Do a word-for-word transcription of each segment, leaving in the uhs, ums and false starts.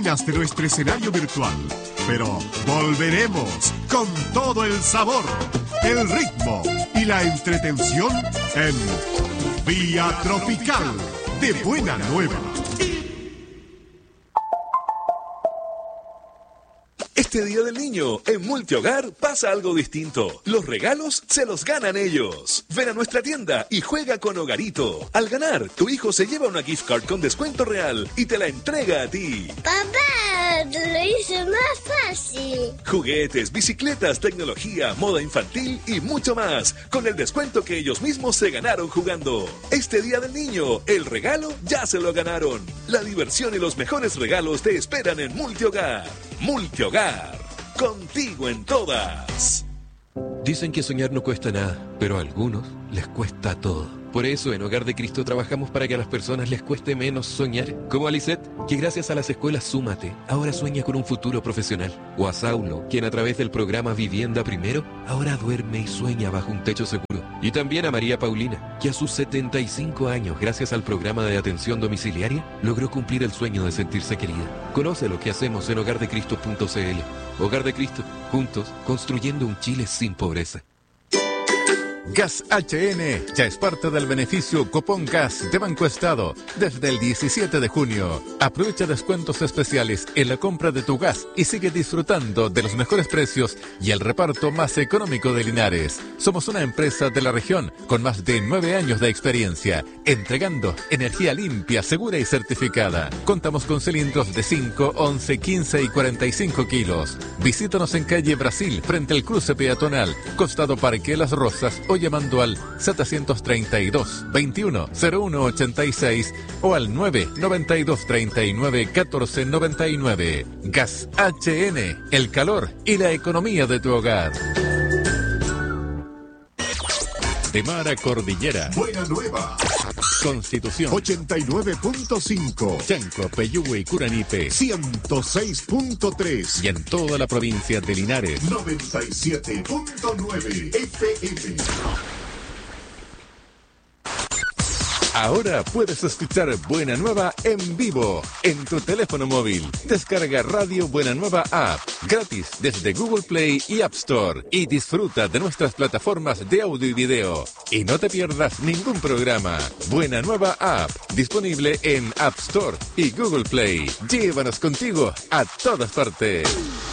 bambalinas de nuestro escenario virtual. Pero volveremos con todo el sabor, el ritmo y la entretención en Vía Tropical de Buena Nueva. Este Día del Niño, en Multihogar pasa algo distinto. Los regalos se los ganan ellos. Ven a nuestra tienda y juega con Hogarito. Al ganar, tu hijo se lleva una gift card con descuento real y te la entrega a ti. Papá, te lo hice más fácil. Juguetes, bicicletas, tecnología, moda infantil y mucho más, con el descuento que ellos mismos se ganaron jugando. Este Día del Niño, el regalo ya se lo ganaron. La diversión y los mejores regalos te esperan en Multihogar. Multihogar, contigo en todas. Dicen que soñar no cuesta nada, pero a algunos les cuesta todo. Por eso en Hogar de Cristo trabajamos para que a las personas les cueste menos soñar. Como a Lisette, que gracias a las escuelas Súmate, ahora sueña con un futuro profesional. O a Saulo, quien a través del programa Vivienda Primero, ahora duerme y sueña bajo un techo seguro. Y también a María Paulina, que a sus setenta y cinco años, gracias al programa de atención domiciliaria, logró cumplir el sueño de sentirse querida. Conoce lo que hacemos en hogar de cristo punto c l. Hogar de Cristo, juntos, construyendo un Chile sin pobreza. Gas H N ya es parte del beneficio Copón Gas de Banco Estado desde el diecisiete de junio. Aprovecha descuentos especiales en la compra de tu gas y sigue disfrutando de los mejores precios y el reparto más económico de Linares. Somos una empresa de la región con más de nueve años de experiencia, entregando energía limpia, segura y certificada. Contamos con cilindros de cinco, once, quince y cuarenta y cinco kilos. Visítanos en calle Brasil, frente al cruce peatonal, costado Parque Las Rosas, o llamando al setecientos treinta y dos, veintiuno, cero uno ochenta y seis o al nueve noventa y dos treinta y nueve catorce noventa y nueve. Gas H N, el calor y la economía de tu hogar. De mar a cordillera. Buena Nueva. Constitución. ochenta y nueve punto cinco. Chanco, Peyúgue y Curanipe. ciento seis punto tres. Y en toda la provincia de Linares. noventa y siete punto nueve F M. Ahora puedes escuchar Buena Nueva en vivo en tu teléfono móvil. Descarga Radio Buena Nueva App gratis desde Google Play y App Store y disfruta de nuestras plataformas de audio y video. Y no te pierdas ningún programa. Buena Nueva App, disponible en App Store y Google Play. Llévanos contigo a todas partes.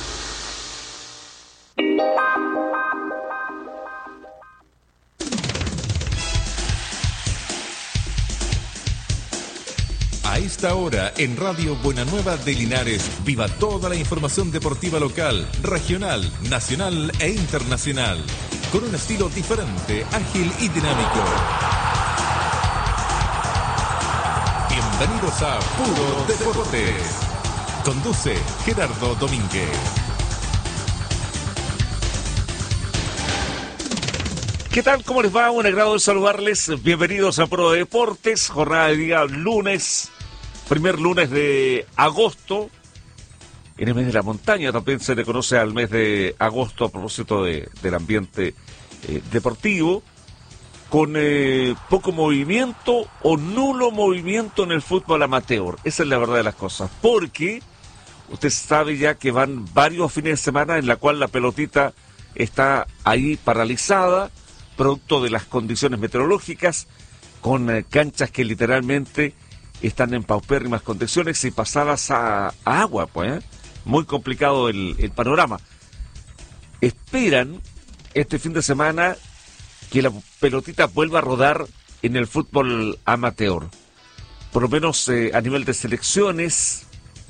A esta hora, en Radio Buena Nueva de Linares, viva toda la información deportiva local, regional, nacional e internacional, con un estilo diferente, ágil y dinámico. Bienvenidos a Puro Deportes. Conduce Gerardo Domínguez. ¿Qué tal? ¿Cómo les va? Un agrado de saludarles. Bienvenidos a Pro Deportes, jornada de día lunes, primer lunes de agosto. En el mes de la montaña también se le conoce al mes de agosto a propósito de, del ambiente eh, deportivo, con eh, poco movimiento o nulo movimiento en el fútbol amateur. Esa es la verdad de las cosas, porque usted sabe ya que van varios fines de semana en la cual la pelotita está ahí paralizada, producto de las condiciones meteorológicas, con eh, canchas que literalmente están en paupérrimas condiciones y pasadas a, a agua, pues, ¿eh? Muy complicado el, el panorama. Esperan este fin de semana que la pelotita vuelva a rodar en el fútbol amateur. Por lo menos eh, a nivel de selecciones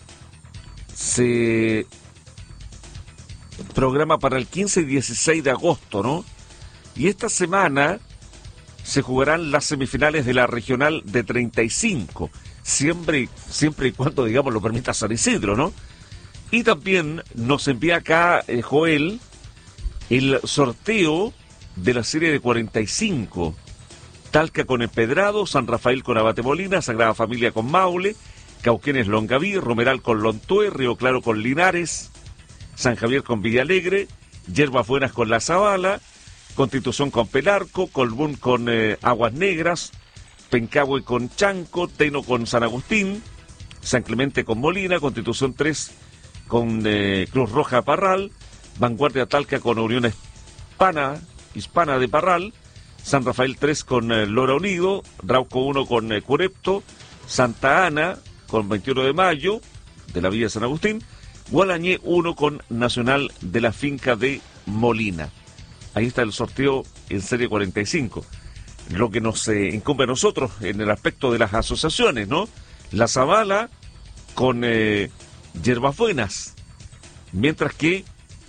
se programa para el quince y dieciséis de agosto, ¿no? Y esta semana se jugarán las semifinales de la regional de treinta y cinco, siempre, siempre y cuando, digamos, lo permita San Isidro, ¿no? Y también nos envía acá, eh, Joel, el sorteo de la serie de cuarenta y cinco. Talca con Empedrado, San Rafael con Abate Molina, Sagrada Familia con Maule, Cauquenes Longaví, Romeral con Lontué, Río Claro con Linares, San Javier con Villalegre, Yerbas Buenas con La Zabala, Constitución con Pelarco, Colbún con eh, Aguas Negras, Pencahue con Chanco, Teno con San Agustín, San Clemente con Molina, Constitución tres con eh, Cruz Roja Parral, Vanguardia Talca con Unión Hispana, Hispana de Parral, San Rafael tres con eh, Lora Unido, Rauco uno con eh, Curepto, Santa Ana con veintiuno de mayo de la Villa San Agustín, Gualañé uno con Nacional de la Finca de Molina. Ahí está el sorteo en serie cuarenta y cinco. Lo que nos eh, incumbe a nosotros en el aspecto de las asociaciones, ¿no? La Zavala con eh, Hierbas Buenas, mientras que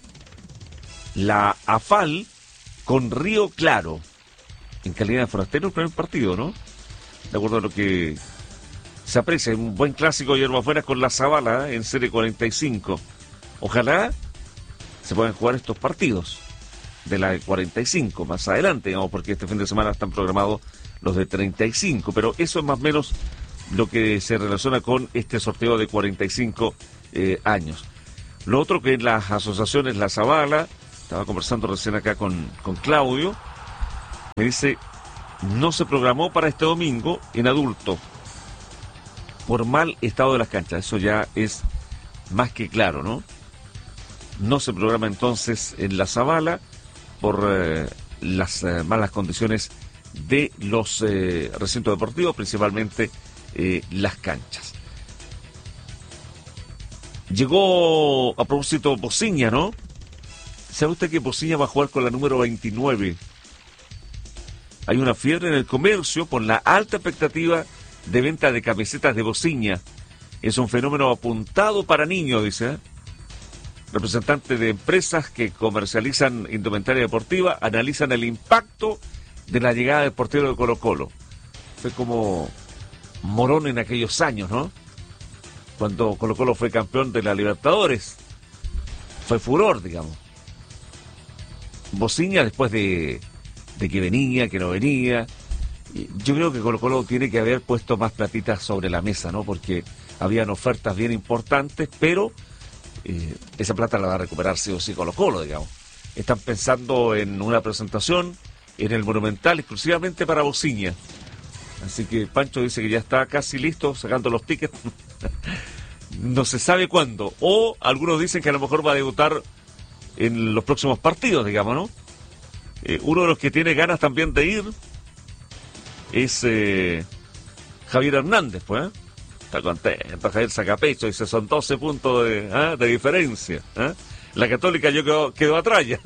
la A F A L con Río Claro, en calidad de forastero, el primer partido, ¿no? De acuerdo a lo que se aprecia, un buen clásico de Hierbas Buenas con la Zavala ¿eh? en serie cuarenta y cinco. Ojalá se puedan jugar estos partidos de la de cuarenta y cinco más adelante, digamos, porque este fin de semana están programados los de treinta y cinco, pero eso es más o menos lo que se relaciona con este sorteo de cuarenta y cinco eh, años. Lo otro que en las asociaciones, la Zavala, estaba conversando recién acá con, con Claudio, me dice, no se programó para este domingo en adulto, por mal estado de las canchas. Eso ya es más que claro, ¿no? No se programa entonces en la Zavala por eh, las eh, malas condiciones de los eh, recintos deportivos, principalmente eh, las canchas. Llegó a propósito Bociña, ¿no? ¿Sabe usted que Bociña va a jugar con la número veintinueve? Hay una fiebre en el comercio por la alta expectativa de venta de camisetas de Bociña. Es un fenómeno apuntado para niños, dice. ¿eh? Representantes de empresas que comercializan indumentaria deportiva analizan el impacto de la llegada del portero de Colo-Colo. Fue como Morón en aquellos años, ¿no? Cuando Colo-Colo fue campeón de la Libertadores. Fue furor, digamos. Bociña, después de, de que venía, que no venía, yo creo que Colo-Colo tiene que haber puesto más platitas sobre la mesa, ¿no? Porque habían ofertas bien importantes, pero eh, esa plata la va a recuperar sí o sí Colo-Colo, digamos. Están pensando en una presentación en el Monumental exclusivamente para Bociña. Así que Pancho dice que ya está casi listo, sacando los tickets. No se sabe cuándo. O algunos dicen que a lo mejor va a debutar en los próximos partidos, digamos, ¿no? Eh, uno de los que tiene ganas también de ir es eh, Javier Hernández, pues, ¿eh? Está contento, Javier saca pecho, dice, son doce puntos de, ¿eh? de diferencia. ¿eh? La Católica yo quedó, quedó atrás ya.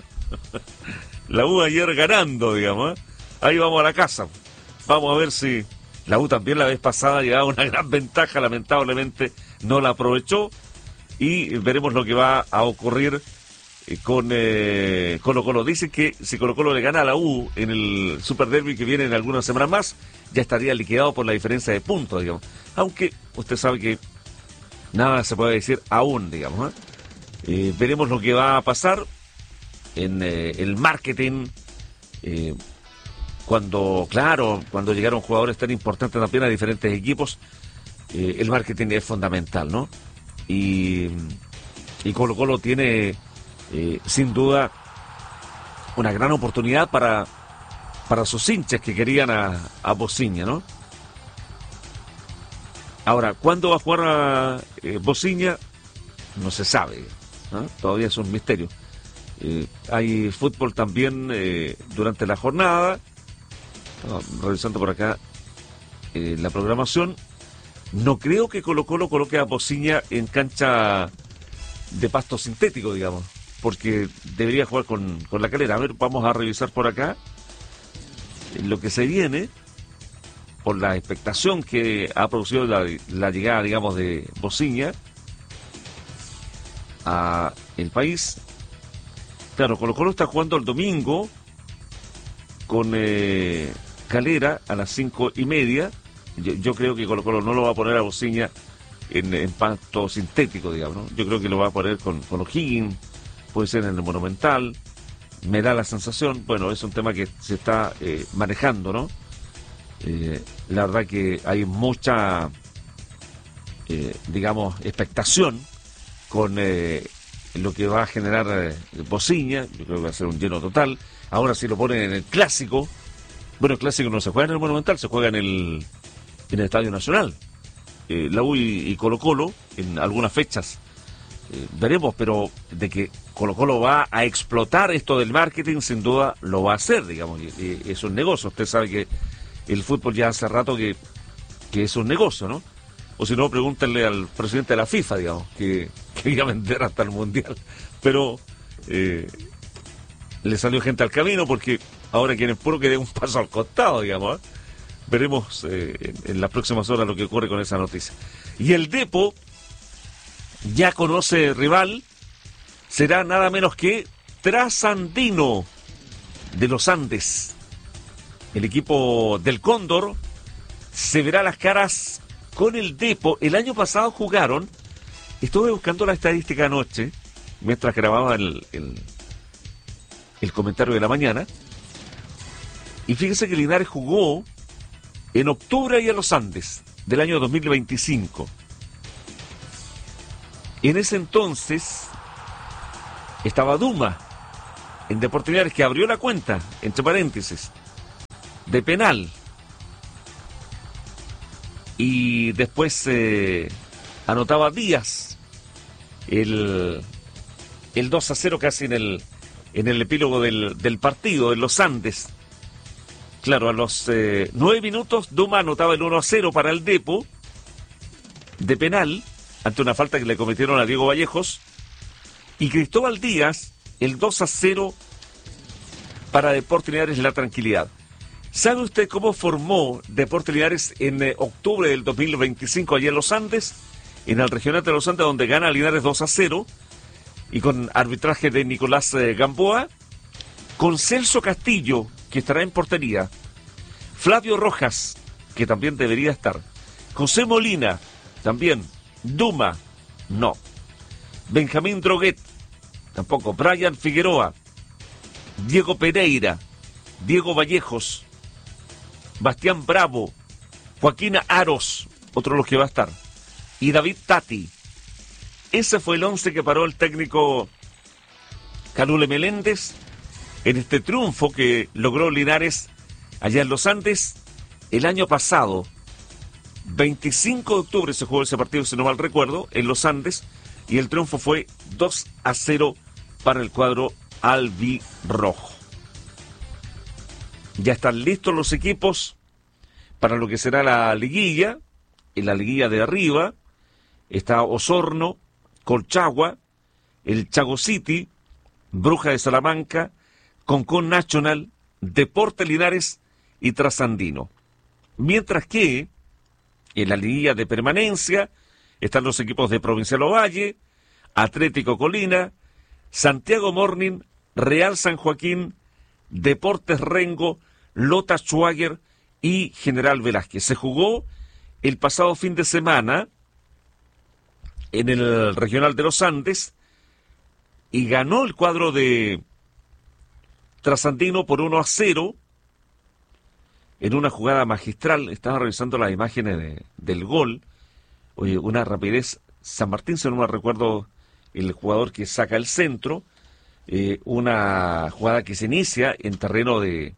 La U ayer ganando, digamos, ¿eh? Ahí vamos a la casa. Vamos a ver si la U también la vez pasada llevaba una gran ventaja, lamentablemente no la aprovechó, y veremos lo que va a ocurrir eh, con eh, Colo-Colo. Dice que si Colo-Colo le gana a la U en el Super Derby que viene en algunas semanas más, ya estaría liquidado por la diferencia de puntos, digamos. Aunque usted sabe que nada se puede decir aún, digamos. ¿eh? Eh, veremos lo que va a pasar en eh, el marketing, eh, cuando, claro, cuando llegaron jugadores tan importantes también a diferentes equipos, eh, el marketing es fundamental, ¿no? Y, y Colo-Colo tiene, eh, sin duda, una gran oportunidad para, para sus hinchas que querían a, a Bociña, ¿no? Ahora, ¿cuándo va a jugar a eh, Bociña? No se sabe, ¿no? Todavía es un misterio. Eh, hay fútbol también eh, durante la jornada. Oh, revisando por acá eh, la programación, no creo que Colo-Colo coloque a Bociña en cancha de pasto sintético, digamos, porque debería jugar con, con La Calera. A ver, vamos a revisar por acá lo que se viene, por la expectación que ha producido la, la llegada, digamos, de Bociña a el país. Claro, Colo-Colo está jugando el domingo con eh, Calera a las cinco y media. Yo, yo creo que Colo-Colo no lo va a poner a Bociña en, en pasto sintético, digamos, ¿no? Yo creo que lo va a poner con, con O'Higgins, puede ser en el Monumental. Me da la sensación, bueno, es un tema que se está eh, manejando, ¿no? Eh, la verdad que hay mucha, eh, digamos, expectación con eh, lo que va a generar eh, Bociña. Yo creo que va a ser un lleno total. Ahora si lo ponen en el Clásico, bueno, el Clásico no se juega en el Monumental, se juega en el, en el Estadio Nacional. eh, la U y, y Colo Colo en algunas fechas. Eh, veremos, pero de que Colo Colo va a explotar esto del marketing, sin duda lo va a hacer, digamos, y, y es un negocio. Usted sabe que el fútbol ya hace rato que, que es un negocio, ¿no? O si no, pregúntenle al presidente de la FIFA, digamos, que quería vender hasta el Mundial. Pero eh, le salió gente al camino porque ahora quieren puro que dé un paso al costado, digamos, ¿eh? Veremos eh, en, en las próximas horas lo que ocurre con esa noticia. Y el Depo ya conoce rival, será nada menos que Trasandino de los Andes. El equipo del Cóndor se verá las caras con el Depo. El año pasado jugaron, estuve buscando la estadística anoche, mientras grababa el, el, el comentario de la mañana, y fíjese que Linares jugó en octubre y en los Andes del año dos mil veinticinco. En ese entonces estaba Duma en Deportes Linares, que abrió la cuenta, entre paréntesis, de penal. Y después eh, anotaba Díaz el, el dos a cero casi en el, en el epílogo del, del partido, en los Andes. Claro, a los eh, nueve minutos Duma anotaba el uno a cero para el Depo de penal, ante una falta que le cometieron a Diego Vallejos, y Cristóbal Díaz el dos a cero para Deportes Linares, la tranquilidad. ¿Sabe usted cómo formó Deportes Linares en eh, octubre del dos mil veinticinco allá en los Andes? En el Regional de los Andes, donde gana Linares dos a cero, y con arbitraje de Nicolás eh, Gamboa, con Celso Castillo, que estará en portería, Flavio Rojas, que también debería estar, José Molina, también, Duma, no, Benjamín Droguet, tampoco, Brian Figueroa, Diego Pereira, Diego Vallejos, Bastián Bravo, Joaquín Aros, otro de los que va a estar, y David Tati. Ese fue el once que paró el técnico Calule Meléndez en este triunfo que logró Linares allá en los Andes el año pasado. veinticinco de octubre se jugó ese partido, si no mal recuerdo, en los Andes, y el triunfo fue dos a cero para el cuadro albirrojo. Ya están listos los equipos para lo que será la liguilla. En la liguilla de arriba está Osorno, Colchagua, el Chago City, Bruja de Salamanca, Concón Nacional, Deportes Linares y Trasandino. Mientras que en la liguilla de permanencia están los equipos de Provincial Ovalle, Atlético Colina, Santiago Morning, Real San Joaquín, Deportes Rengo, Lota Schwager y General Velázquez. Se jugó el pasado fin de semana en el Regional de los Andes y ganó el cuadro de Trasandino por uno a cero en una jugada magistral. Estaba revisando las imágenes de, del gol. Oye, una rapidez. San Martín, si no me recuerdo el jugador que saca el centro. Eh, una jugada que se inicia en terreno de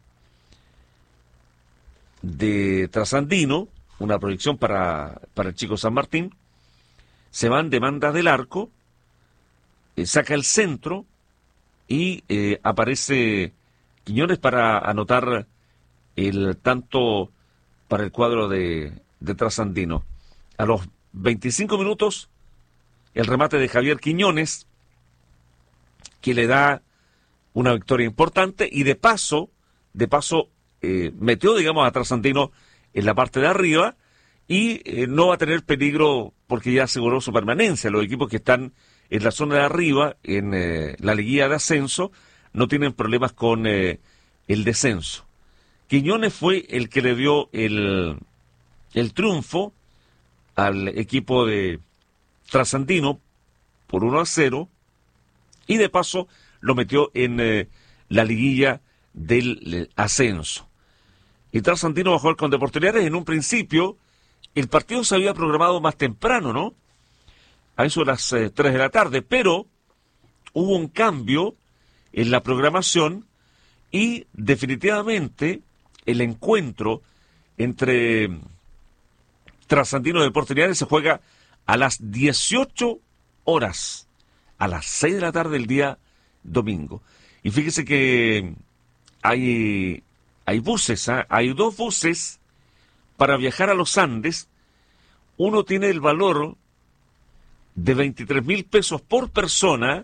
de Trasandino, una proyección para, para el chico San Martín. Se van demandas del arco, eh, saca el centro y eh, aparece Quiñones para anotar el tanto para el cuadro de, de Trasandino. A los veinticinco minutos, el remate de Javier Quiñones, que le da una victoria importante, y de paso, de paso, eh, metió, digamos, a Trasandino en la parte de arriba, y eh, no va a tener peligro porque ya aseguró su permanencia. Los equipos que están en la zona de arriba, en eh, la liguilla de ascenso, no tienen problemas con eh, el descenso. Quiñones fue el que le dio el, el triunfo al equipo de Trasandino por uno a cero, y de paso lo metió en eh, la liguilla del eh, ascenso. Y Trasandino va a jugar con Deportes Linares. En un principio el partido se había programado más temprano, ¿no? A eso de las eh, tres de la tarde, pero hubo un cambio en la programación y definitivamente el encuentro entre Trasandino Deportes Linares se juega a las dieciocho horas, a las seis de la tarde del día domingo. Y fíjese que hay, hay buses, ¿eh? Hay dos buses para viajar a los Andes. Uno tiene el valor de veintitrés mil pesos por persona.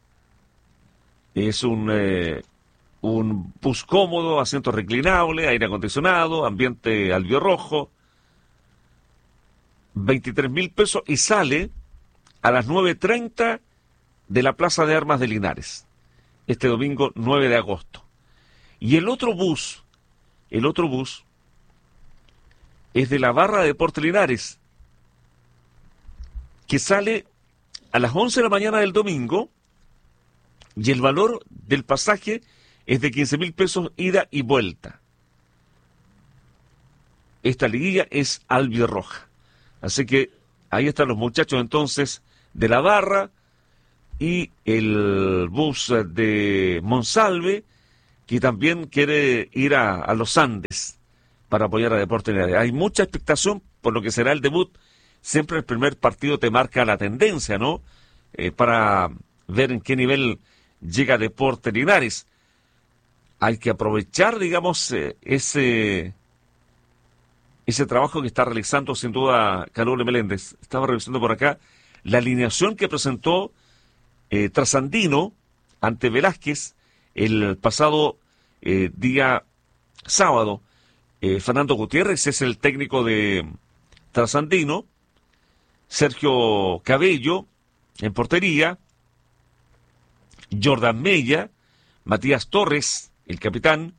Es un, eh, un bus cómodo, asiento reclinable, aire acondicionado, ambiente albiorrojo. veintitrés mil pesos y sale a las nueve treinta de la Plaza de Armas de Linares. Este domingo nueve de agosto. Y el otro bus, el otro bus es de la Barra de Deportes Linares, que sale a las once de la mañana del domingo, y el valor del pasaje es de quince mil pesos ida y vuelta. Esta liguilla es albirroja. Así que ahí están los muchachos entonces de la Barra y el bus de Monsalve, que también quiere ir a, a los Andes para apoyar a Deportes Linares. Hay mucha expectación por lo que será el debut. Siempre el primer partido te marca la tendencia, ¿no? Eh, para ver en qué nivel llega Deportes Linares. Hay que aprovechar, digamos, eh, ese, ese trabajo que está realizando sin duda Calule Meléndez. Estaba revisando por acá la alineación que presentó eh, Trasandino ante Velázquez el pasado eh, día sábado. Eh, Fernando Gutiérrez es el técnico de Trasandino. Sergio Cabello en portería. Jordan Mella, Matías Torres, el capitán,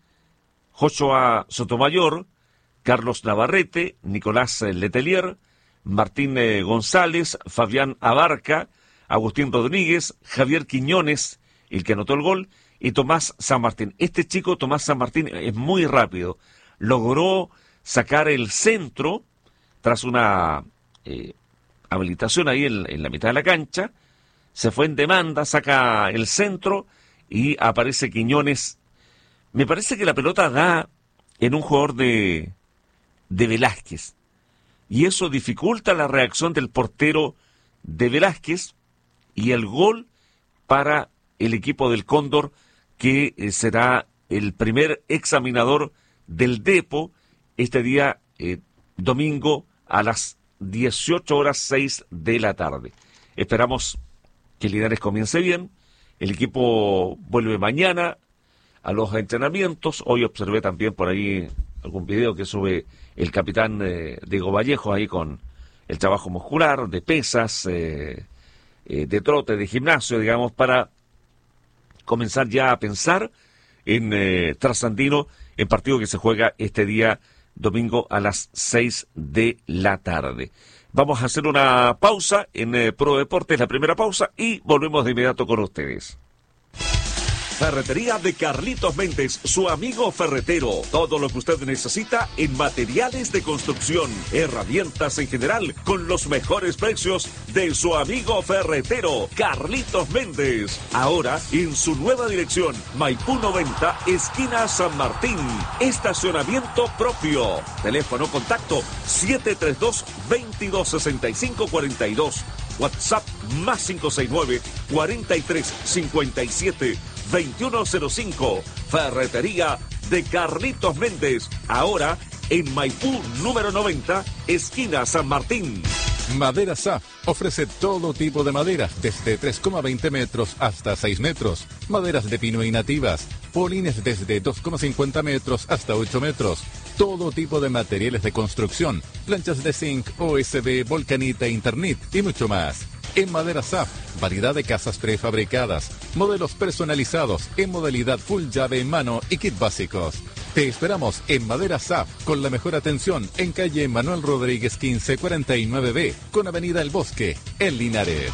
Joshua Sotomayor, Carlos Navarrete, Nicolás Letelier, Martín González, Fabián Abarca, Agustín Rodríguez, Javier Quiñones, el que anotó el gol, y Tomás San Martín. Este chico, Tomás San Martín, es muy rápido. Logró sacar el centro tras una eh, habilitación ahí en, en la mitad de la cancha. Se fue en demanda, saca el centro y aparece Quiñones. Me parece que la pelota da en un jugador de, de Velázquez. Y eso dificulta la reacción del portero de Velázquez y el gol para el equipo del Cóndor, que eh, será el primer examinador del Depo este día eh, domingo a las dieciocho horas seis de la tarde. Esperamos que Linares comience bien. El equipo vuelve mañana a los entrenamientos. Hoy observé también por ahí algún video que sube el capitán eh, Diego Vallejo ahí con el trabajo muscular, de pesas, eh, eh, de trote, de gimnasio, digamos, para comenzar ya a pensar en eh, Trasandino, en partido que se juega este día domingo a las seis de la tarde. Vamos a hacer una pausa en eh, Pro Deportes, la primera pausa, y volvemos de inmediato con ustedes. Ferretería de Carlitos Méndez, su amigo ferretero. Todo lo que usted necesita en materiales de construcción, herramientas en general, con los mejores precios de su amigo ferretero, Carlitos Méndez. Ahora en su nueva dirección, Maipú noventa, esquina San Martín. Estacionamiento propio. Teléfono contacto siete tres dos, veintidós sesenta y cinco cuarenta y dos. WhatsApp más cinco seis nueve, cuarenta y tres cincuenta y siete, veintiuno cero cinco. Ferretería de Carlitos Méndez. Ahora en Maipú número noventa, esquina San Martín. Madera S A F ofrece todo tipo de maderas, desde tres coma veinte metros hasta seis metros. Maderas de pino y nativas. Polines desde dos coma cincuenta metros hasta ocho metros. Todo tipo de materiales de construcción. Planchas de zinc, O S B, volcanita, Internet y mucho más. En Madera S A F, variedad de casas prefabricadas, modelos personalizados en modalidad full llave en mano y kit básicos. Te esperamos en Madera S A F con la mejor atención en calle Manuel Rodríguez quince cuarenta y nueve B con avenida El Bosque, en Linares.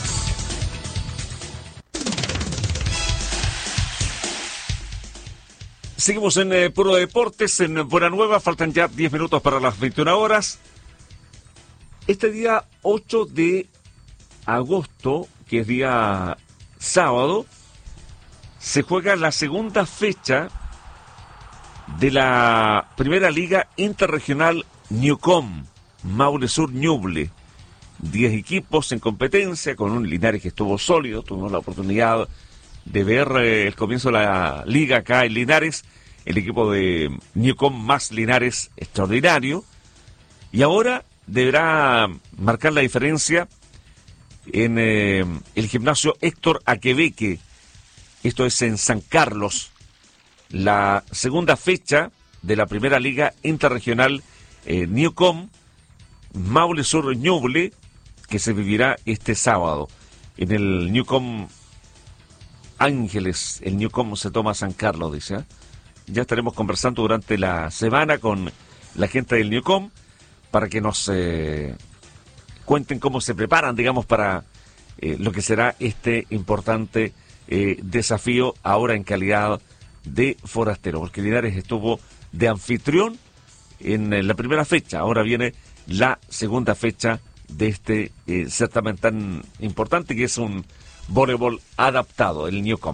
Seguimos en eh, Puro Deportes, en Buena Nueva, faltan ya diez minutos para las veintiuna horas. Este día ocho de agosto, que es día sábado, se juega la segunda fecha de la Primera Liga Interregional Newcom. Maule Sur Ñuble. Diez equipos en competencia, con un Linares que estuvo sólido. Tuvimos la oportunidad de ver eh, el comienzo de la liga acá en Linares. El equipo de Newcom más Linares extraordinario. Y ahora deberá marcar la diferencia en eh, el gimnasio Héctor Aquebeque. Esto es en San Carlos. La segunda fecha de la primera liga interregional eh, Newcom Maule Sur Ñuble, que se vivirá este sábado en el Newcom Ángeles. El Newcom se toma San Carlos, dice. ¿eh? Ya estaremos conversando durante la semana con la gente del Newcom para que nos eh, cuenten cómo se preparan, digamos, para eh, lo que será este importante eh, desafío ahora en calidad de forastero, porque Linares estuvo de anfitrión en eh, la primera fecha. Ahora viene la segunda fecha de este eh, certamen tan importante que es un voleibol adaptado, el Newcom.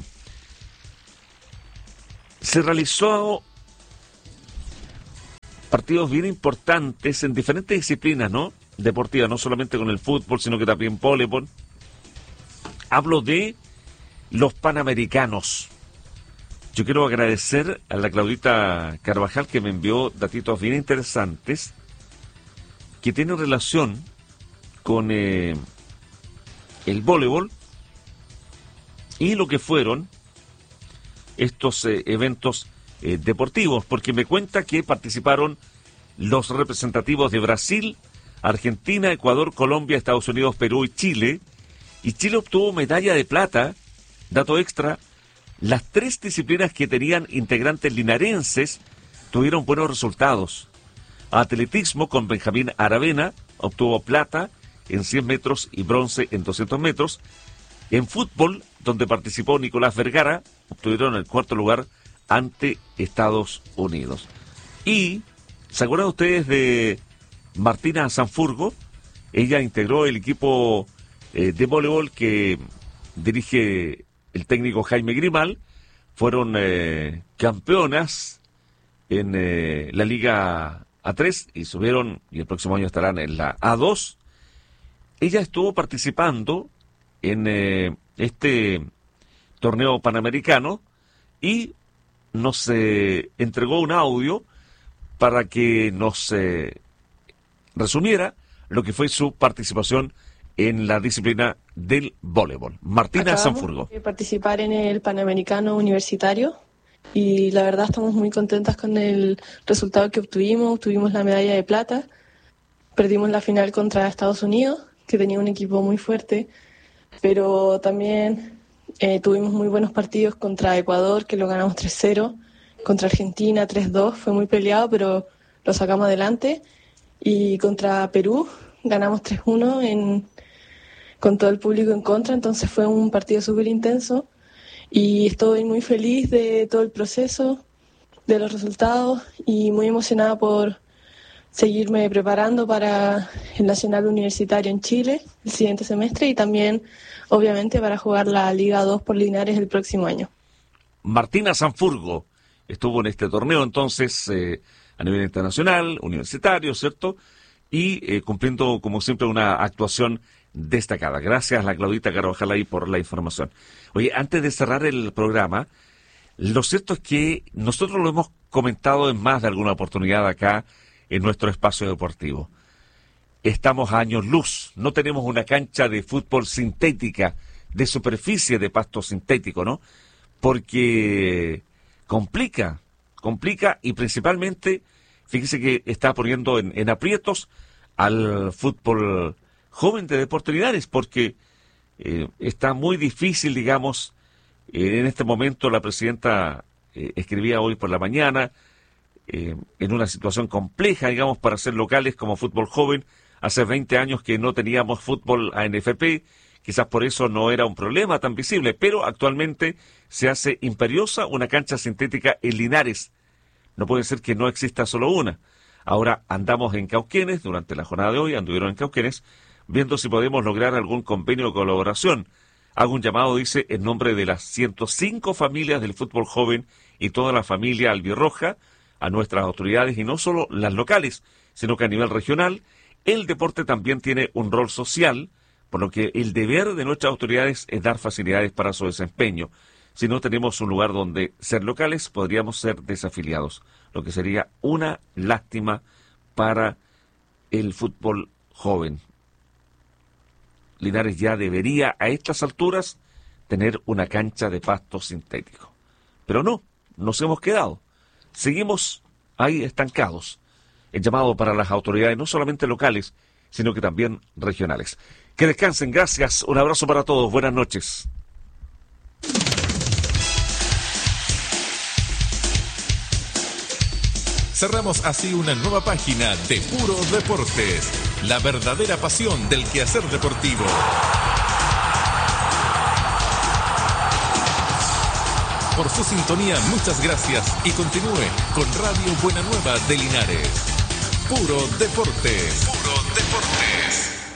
Se realizó partidos bien importantes en diferentes disciplinas, ¿no? Deportivas, no solamente con el fútbol, sino que también voleibol. Hablo de los Panamericanos. Yo quiero agradecer a la Claudita Carvajal que me envió datitos bien interesantes que tienen relación con eh, el voleibol y lo que fueron estos eh, eventos eh, deportivos, porque me cuenta que participaron los representativos de Brasil, Argentina, Ecuador, Colombia, Estados Unidos, Perú y Chile, y Chile obtuvo medalla de plata. Dato extra, las tres disciplinas que tenían integrantes linarenses tuvieron buenos resultados. Atletismo con Benjamín Aravena obtuvo plata en cien metros y bronce en doscientos metros. En fútbol, donde participó Nicolás Vergara, obtuvieron el cuarto lugar ante Estados Unidos. Y, ¿se acuerdan ustedes de Martina Sanfurgo? Ella integró el equipo eh, de voleibol que dirige el técnico Jaime Grimal. Fueron eh, campeonas en eh, la Liga A tres y subieron, y el próximo año estarán en la A dos. Ella estuvo participando en eh, este torneo panamericano y nos eh, entregó un audio para que nos eh, resumiera lo que fue su participación en la disciplina del voleibol. Martina Acabamos Sanfurgo. de participar en el Panamericano Universitario y la verdad estamos muy contentas con el resultado que obtuvimos. Obtuvimos la medalla de plata, perdimos la final contra Estados Unidos, que tenía un equipo muy fuerte, pero también eh, tuvimos muy buenos partidos contra Ecuador, que lo ganamos tres cero, contra Argentina tres dos, fue muy peleado, pero lo sacamos adelante, y contra Perú ganamos tres uno en, con todo el público en contra, entonces fue un partido súper intenso, y estoy muy feliz de todo el proceso, de los resultados, y muy emocionada por seguirme preparando para el Nacional Universitario en Chile el siguiente semestre y también, obviamente, para jugar la Liga dos por Linares el próximo año. Martina Sanfurgo estuvo en este torneo entonces eh, a nivel internacional, universitario, ¿cierto? Y eh, cumpliendo, como siempre, una actuación destacada. Gracias a la Claudita Carvajal ahí por la información. Oye, antes de cerrar el programa, lo cierto es que nosotros lo hemos comentado en más de alguna oportunidad acá en nuestro espacio deportivo. Estamos a años luz, no tenemos una cancha de fútbol sintética, de superficie de pasto sintético, ¿no? Porque complica, complica y principalmente, fíjese que está poniendo en, en aprietos al fútbol joven de Deportes Linares, porque eh, está muy difícil, digamos, eh, en este momento la presidenta eh, escribía hoy por la mañana, Eh, en una situación compleja, digamos, para ser locales como fútbol joven. Hace veinte años que no teníamos fútbol A N F P, quizás por eso no era un problema tan visible, pero actualmente se hace imperiosa una cancha sintética en Linares. No puede ser que no exista solo una. Ahora andamos en Cauquenes, durante la jornada de hoy anduvieron en Cauquenes, viendo si podemos lograr algún convenio o colaboración. Hago un llamado, dice, en nombre de las ciento cinco familias del fútbol joven y toda la familia albirroja, a nuestras autoridades, y no solo las locales, sino que a nivel regional, el deporte también tiene un rol social, por lo que el deber de nuestras autoridades es dar facilidades para su desempeño. Si no tenemos un lugar donde ser locales, podríamos ser desafiliados, lo que sería una lástima para el fútbol joven. Linares ya debería, a estas alturas, tener una cancha de pasto sintético. Pero no, nos hemos quedado. Seguimos ahí estancados. El llamado para las autoridades, no solamente locales, sino que también regionales. Que descansen, gracias, un abrazo para todos, buenas noches. Cerramos así una nueva página de Puro Deportes, la verdadera pasión del quehacer deportivo. Por su sintonía, muchas gracias y continúe con Radio Buena Nueva de Linares. Puro Deportes. Puro Deportes.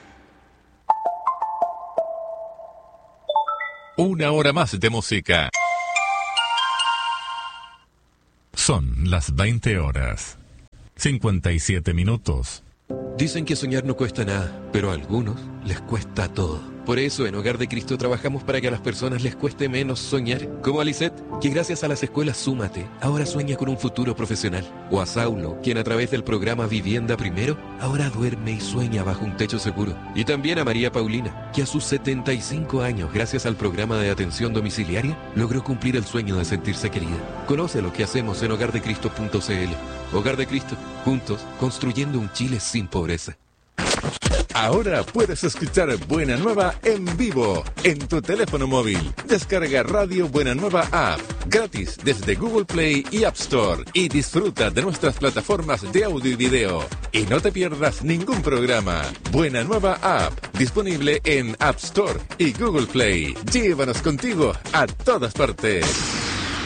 Una hora más de música. Son las veinte horas, cincuenta y siete minutos. Dicen que soñar no cuesta nada, pero a algunos les cuesta todo. Por eso en Hogar de Cristo trabajamos para que a las personas les cueste menos soñar. Como a Lisette, que gracias a las escuelas Súmate, ahora sueña con un futuro profesional. O a Saulo, quien a través del programa Vivienda Primero, ahora duerme y sueña bajo un techo seguro. Y también a María Paulina, que a sus setenta y cinco años, gracias al programa de atención domiciliaria, logró cumplir el sueño de sentirse querida. Conoce lo que hacemos en hogar de cristo punto c l. Hogar de Cristo, juntos, construyendo un Chile sin pobreza. Ahora puedes escuchar Buena Nueva en vivo en tu teléfono móvil. Descarga Radio Buena Nueva App gratis desde Google Play y App Store y disfruta de nuestras plataformas de audio y video. Y no te pierdas ningún programa. Buena Nueva App, disponible en App Store y Google Play. Llévanos contigo a todas partes.